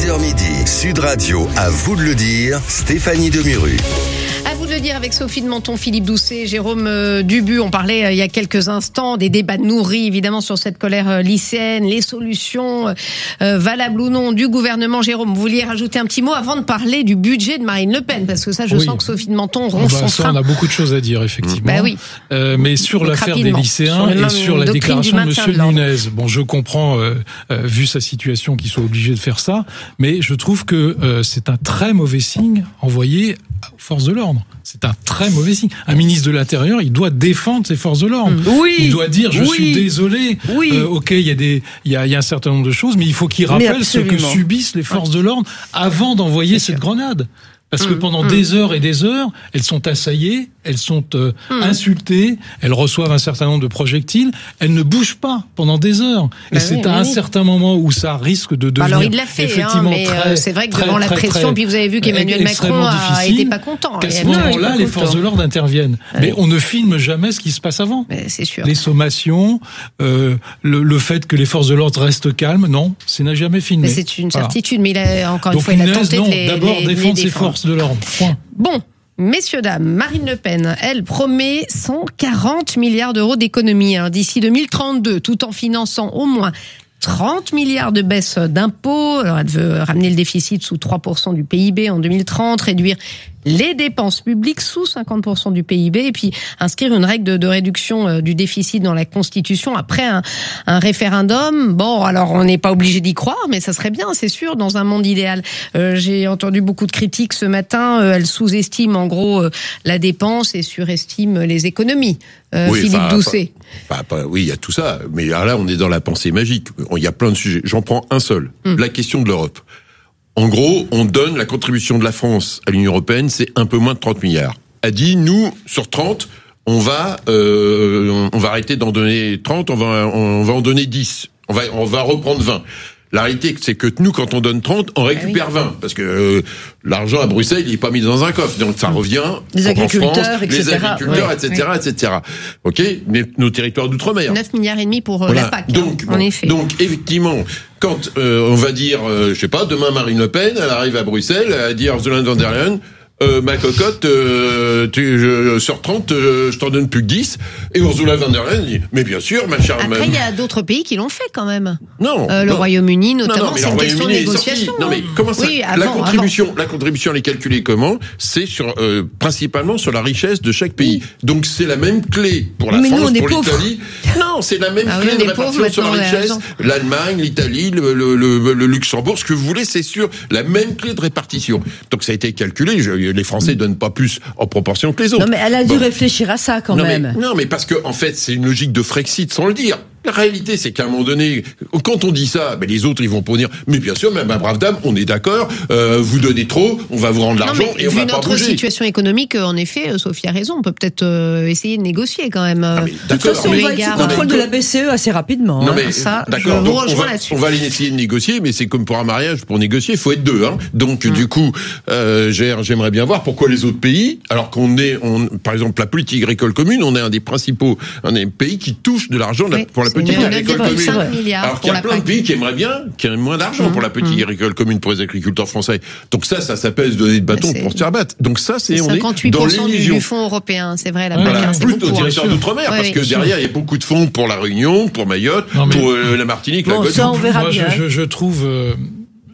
10h midi, Sud Radio, à vous de le dire, Stéphanie Demuru. À vous de le dire avec Sophie de Menton, Philippe Doucet, Jérôme Dubu. On parlait il y a quelques instants des débats nourris évidemment sur cette colère lycéenne, les solutions valables ou non du gouvernement. Jérôme, vous vouliez rajouter un petit mot avant de parler du budget de Marine Le Pen, parce que ça je sens que Sophie de Menton ronge son frein. On a beaucoup de choses à dire effectivement. Bah oui. Mais sur l'affaire des lycéens et sur la déclaration de Monsieur Nunez, bon, je comprends vu sa situation qu'il soit obligé de faire ça, mais je trouve que c'est un très mauvais signe envoyé aux forces de l'ordre. C'est un très mauvais signe. Un ministre de l'Intérieur, il doit défendre ses forces de l'ordre. Oui. Il doit dire, je suis désolé. Oui. Ok, il y a un certain nombre de choses, mais il faut qu'il rappelle ce que subissent les forces de l'ordre avant d'envoyer cette grenade. Parce que pendant des heures et des heures, elles sont assaillées, elles sont insultées, elles reçoivent un certain nombre de projectiles, elles ne bougent pas pendant des heures. Et c'est à un certain moment où ça risque de devenir alors il l'a fait, effectivement mais c'est vrai que devant la pression, puis vous avez vu qu'Emmanuel Macron n'était pas content. Qu'à ce moment-là, les forces de l'ordre interviennent. Mais on ne filme jamais ce qui se passe avant. C'est sûr. Les sommations, le fait que les forces de l'ordre restent calmes, non, c'est n'a jamais filmé. Mais c'est une certitude, mais il a, encore une fois, il a tenté de les d'abord défendre ses forces de l'ordre. Point. Bon, messieurs, dames, Marine Le Pen, elle promet 140 milliards d'euros d'économies d'ici 2032, tout en finançant au moins 30 milliards de baisse d'impôts. Alors, elle veut ramener le déficit sous 3% du PIB en 2030, réduire les dépenses publiques sous 50% du PIB et puis inscrire une règle de réduction du déficit dans la Constitution après un référendum. Bon, alors on n'est pas obligé d'y croire, mais ça serait bien, c'est sûr, dans un monde idéal. J'ai entendu beaucoup de critiques ce matin. Elle sous-estime en gros la dépense et surestime les économies. Philippe Doucet. Oui, il y a tout ça. Mais là, on est dans la pensée magique. Il y a plein de sujets. J'en prends un seul. La question de l'Europe. En gros, on donne la contribution de la France à l'Union européenne, c'est un peu moins de 30 milliards. A dit, nous, sur 30, on va arrêter d'en donner 30, on va en donner 10. On va reprendre 20. La réalité, c'est que nous, quand on donne 30, on récupère 20. Parce que l'argent à Bruxelles, il n'est pas mis dans un coffre. Donc ça revient les agriculteurs, en France, etc. Les agriculteurs, etc. OK ? Mais nos territoires d'outre-mer. 9 milliards et demi pour la PAC, en effet. Donc, effectivement, quand on va dire, je sais pas, demain Marine Le Pen, elle arrive à Bruxelles, elle va dire Ursula von der Leyen, ma cocotte, sur 30, je t'en donne plus que 10. Et Ursula von der Leyen dit, mais bien sûr, ma chère... Après, il y a d'autres pays qui l'ont fait quand même. Non. Le Royaume-Uni, notamment, c'est une question de négociation. Non, mais comment ça? La contribution, elle est calculée comment? C'est principalement sur la richesse de chaque pays. Donc, c'est la même clé pour la France, pour l'Italie. Non, c'est la même clé de répartition sur la richesse. L'Allemagne, l'Italie, le Luxembourg, ce que vous voulez, c'est sur la même clé de répartition. Donc, ça a été calculé. Les Français donnent pas plus en proportion que les autres. Non, mais elle a dû réfléchir à ça quand même. Non, mais parce que en fait, c'est une logique de Frexit sans le dire. La réalité, c'est qu'à un moment donné, quand on dit ça, les autres, ils vont pas dire, mais bien sûr, ma brave dame, on est d'accord, vous donnez trop, on va vous rendre l'argent et on va pas bouger. Vu notre situation économique, en effet, Sophie a raison, on peut peut-être essayer de négocier quand même. De toute façon, on va être sous contrôle de la BCE assez rapidement. Non, mais d'accord, donc on va aller essayer de négocier, mais c'est comme pour un mariage, pour négocier, il faut être deux. Donc, du coup, j'aimerais bien voir pourquoi les autres pays, alors par exemple, la politique agricole commune, on est un des pays qui touche de l'argent pour la politique agricole commune. Alors qu'il y a plein de pays qui aimeraient bien, qui aiment moins d'argent pour la politique agricole commune pour les agriculteurs français. Donc ça s'appelle se donner de bâton pour se faire battre. Donc ça, on est dans l'illusion. Du fonds européen, c'est vrai, la PAC. Plus nos directeurs d'outre-mer, parce que derrière, il y a beaucoup de fonds pour la Réunion, pour Mayotte, pour la Martinique, la Guadeloupe. Ça, on verra bien. Je trouve